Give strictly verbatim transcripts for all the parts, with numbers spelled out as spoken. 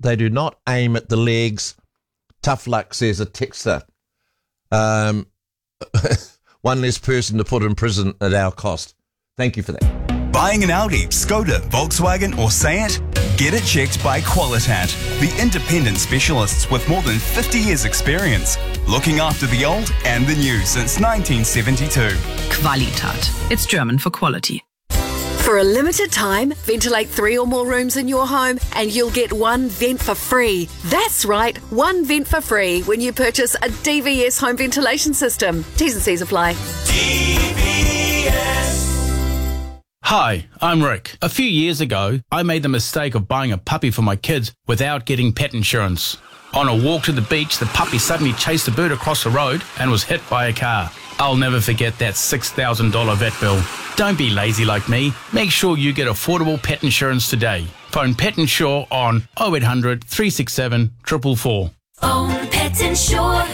They do not aim at the legs. Tough luck, says a texter. Um, one less person to put in prison at our cost. Thank you for that. Buying an Audi, Skoda, Volkswagen or Seat? Get it checked by Qualitat, the independent specialists with more than fifty years experience, looking after the old and the new since nineteen seventy-two. Qualitat. It's German for quality. For a limited time, ventilate three or more rooms in your home and you'll get one vent for free. That's right, one vent for free when you purchase a D V S home ventilation system. T's and C's apply. D V S. Hi, I'm Rick. A few years ago, I made the mistake of buying a puppy for my kids without getting pet insurance. On a walk to the beach, the puppy suddenly chased a bird across the road and was hit by a car. I'll never forget that six thousand dollars vet bill. Don't be lazy like me. Make sure you get affordable pet insurance today. Phone Pet Insure on oh eight hundred, three six seven, four four four. Phone Pet Insure.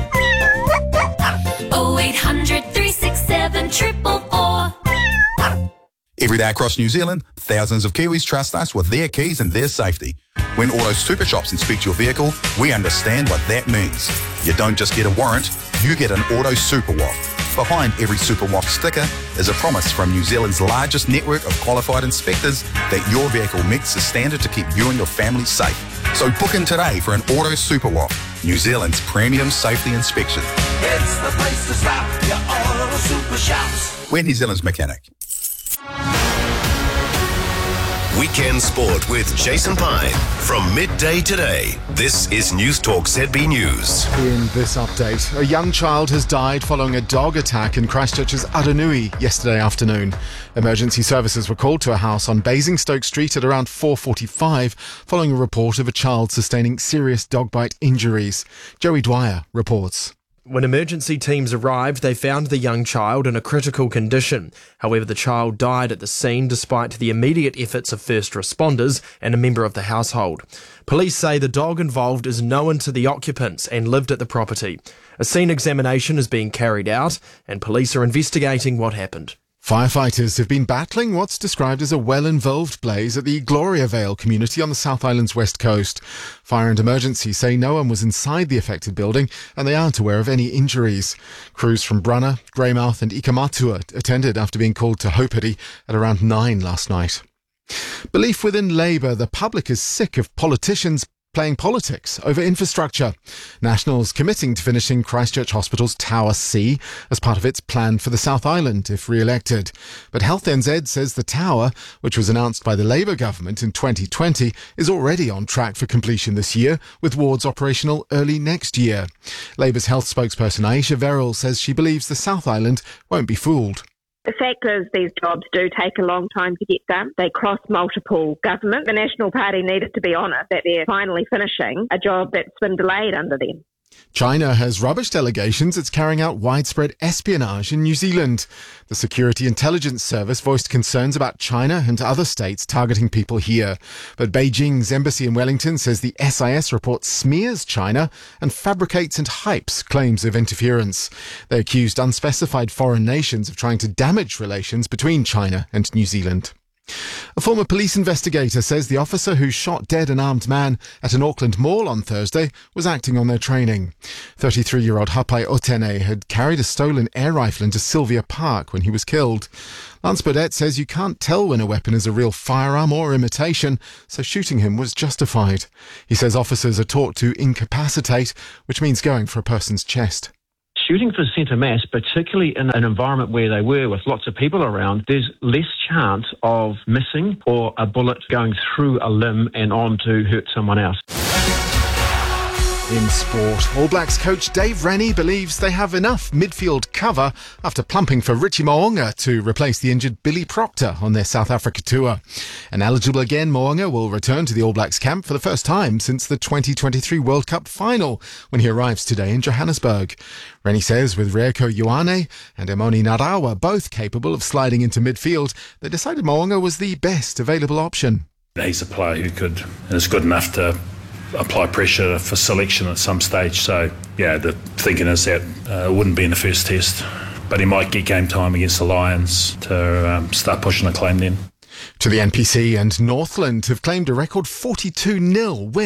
oh eight hundred, three six seven, four four four. Every day across New Zealand, thousands of Kiwis trust us with their keys and their safety. When Auto Super Shops inspect your vehicle, we understand what that means. You don't just get a warrant, you get an Auto Super W A F. Behind every Super W A F sticker is a promise from New Zealand's largest network of qualified inspectors that your vehicle meets the standard to keep you and your family safe. So book in today for an Auto Super W A F, New Zealand's premium safety inspection. It's the place to stop, your Auto Super Shops. We're New Zealand's mechanic. Weekend Sport with Jason Pine from midday today. This is News Talk Z B News. In this update, a young child has died following a dog attack in Christchurch's Aranui yesterday afternoon. Emergency services were called to a house on Basingstoke Street at around four forty-five following a report of a child sustaining serious dog bite injuries. Joey Dwyer reports. When emergency teams arrived, they found the young child in a critical condition. However, the child died at the scene despite the immediate efforts of first responders and a member of the household. Police say the dog involved is known to the occupants and lived at the property. A scene examination is being carried out and police are investigating what happened. Firefighters have been battling what's described as a well-involved blaze at the Gloria Vale community on the South Island's west coast. Fire and Emergency say no one was inside the affected building and they aren't aware of any injuries. Crews from Brunner, Greymouth and Ikamatua attended after being called to Hauperi at around nine last night. Belief within Labour, the public is sick of politicians playing politics over infrastructure. National's committing to finishing Christchurch Hospital's Tower C as part of its plan for the South Island if re-elected. But Health N Z says the tower, which was announced by the Labour government in twenty twenty, is already on track for completion this year, with wards operational early next year. Labour's health spokesperson Aisha Verrill says she believes the South Island won't be fooled. The fact is these jobs do take a long time to get done. They cross multiple governments. The National Party needed to be honest that they're finally finishing a job that's been delayed under them. China has rubbished allegations it's carrying out widespread espionage in New Zealand. The Security Intelligence Service voiced concerns about China and other states targeting people here. But Beijing's embassy in Wellington says the S I S report smears China and fabricates and hypes claims of interference. They accused unspecified foreign nations of trying to damage relations between China and New Zealand. A former police investigator says the officer who shot dead an armed man at an Auckland mall on Thursday was acting on their training. thirty-three-year-old Hapai Otene had carried a stolen air rifle into Sylvia Park when he was killed. Lance Burdett says you can't tell when a weapon is a real firearm or imitation, so shooting him was justified. He says officers are taught to incapacitate, which means going for a person's chest. Shooting for centre mass, particularly in an environment where they were with lots of people around, there's less chance of missing or a bullet going through a limb and on to hurt someone else. In sport, All Blacks coach Dave Rennie believes they have enough midfield cover after plumping for Richie Mo'unga to replace the injured Billy Proctor on their South Africa tour. And eligible again, Mo'unga will return to the All Blacks camp for the first time since the twenty twenty-three World Cup final when he arrives today in Johannesburg. Rennie says with Reiko Ioane and Emoni Narawa both capable of sliding into midfield, they decided Mo'unga was the best available option. He's a player who could and is good enough to apply pressure for selection at some stage. So, yeah, the thinking is that uh, it wouldn't be in the first test, but he might get game time against the Lions to um, start pushing the claim then. To the N P C and Northland have claimed a record forty-two nil win